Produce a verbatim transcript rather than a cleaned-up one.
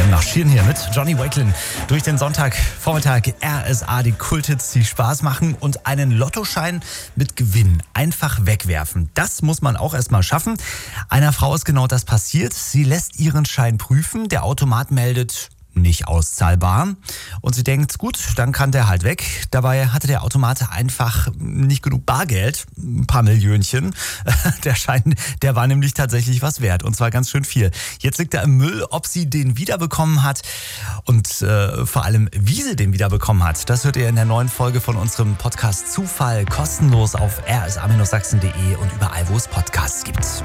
marschieren hier mit Johnny Wakelin durch den Sonntagvormittag. R S A, die Kulthits, die Spaß machen und einen Lottoschein mit Gewinn einfach wegwerfen. Das muss man auch erstmal schaffen. Einer Frau ist genau das passiert. Sie lässt ihren Schein prüfen. Der Automat meldet: nicht auszahlbar. Und sie denkt, gut, dann kann der halt weg. Dabei hatte der Automat einfach nicht genug Bargeld, ein paar Millionchen. Der Schein, der war nämlich tatsächlich was wert, und zwar ganz schön viel. Jetzt liegt er im Müll. Ob sie den wiederbekommen hat und äh, vor allem, wie sie den wiederbekommen hat, das hört ihr in der neuen Folge von unserem Podcast Zufall, kostenlos auf r s a Bindestrich sachsen punkt d e und überall, wo es Podcasts gibt.